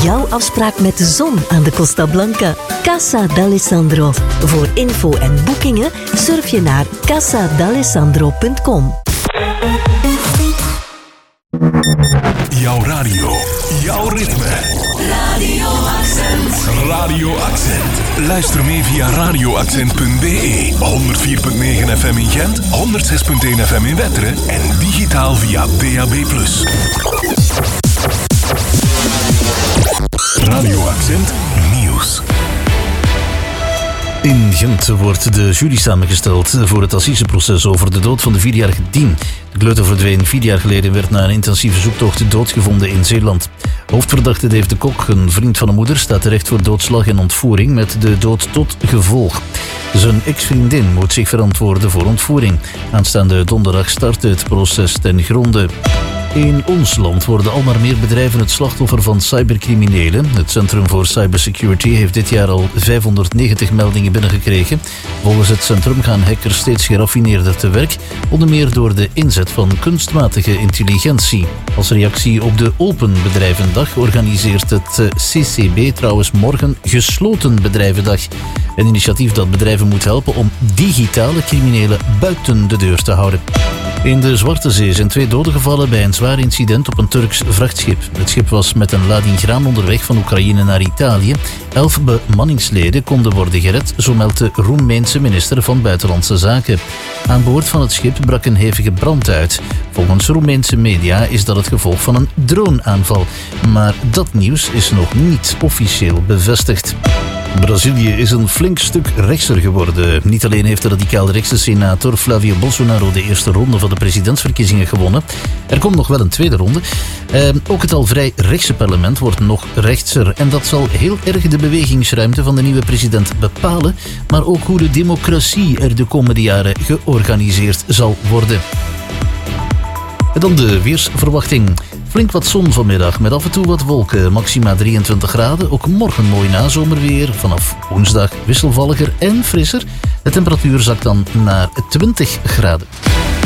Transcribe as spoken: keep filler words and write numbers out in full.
jouw afspraak met de zon aan de Costa Blanca. Casa d'Alessandro. Voor info en boekingen surf je naar casa d'alessandro punt com. Jouw radio, jouw ritme. Radio Accent. Radio Accent. Luister mee via radio accent punt b e, honderd vier komma negen F M in Gent, honderd zes komma één F M in Wetteren en digitaal via D A B plus. Radio Accent Nieuws. In Gent wordt de jury samengesteld voor het assiseproces over de dood van de vierjarige Dien. De kleuter verdween vier jaar geleden, werd na een intensieve zoektocht doodgevonden in Zeeland. Hoofdverdachte Dave de Kok, een vriend van de moeder, staat terecht voor doodslag en ontvoering met de dood tot gevolg. Zijn ex-vriendin moet zich verantwoorden voor ontvoering. Aanstaande donderdag start het proces ten gronde. In ons land worden al maar meer bedrijven het slachtoffer van cybercriminelen. Het Centrum voor Cybersecurity heeft dit jaar al vijfhonderdnegentig meldingen binnengekregen. Volgens het centrum gaan hackers steeds geraffineerder te werk, onder meer door de inzet van kunstmatige intelligentie. Als reactie op de Open Bedrijvendag organiseert het C C B trouwens morgen Gesloten Bedrijvendag. Een initiatief dat bedrijven moet helpen om digitale criminelen buiten de deur te houden. In de Zwarte Zee zijn twee doden gevallen bij een zwaar incident op een Turks vrachtschip. Het schip was met een lading graan onderweg van Oekraïne naar Italië. Elf bemanningsleden konden worden gered, zo meldt de Roemeense minister van Buitenlandse Zaken. Aan boord van het schip brak een hevige brand uit. Volgens Roemeense media is dat het gevolg van een droneaanval. Maar dat nieuws is nog niet officieel bevestigd. Brazilië is een flink stuk rechtser geworden. Niet alleen heeft de radicaal-rechtse senator Flavio Bolsonaro de eerste ronde van de presidentsverkiezingen gewonnen. Er komt nog wel een tweede ronde. Eh, ook het al vrij rechtse parlement wordt nog rechtser. En dat zal heel erg de bewegingsruimte van de nieuwe president bepalen. Maar ook hoe de democratie er de komende jaren georganiseerd zal worden. En dan de weersverwachting. Flink wat zon vanmiddag met af en toe wat wolken. Maxima drieëntwintig graden. Ook morgen mooi nazomerweer. Vanaf woensdag wisselvalliger en frisser. De temperatuur zakt dan naar twintig graden.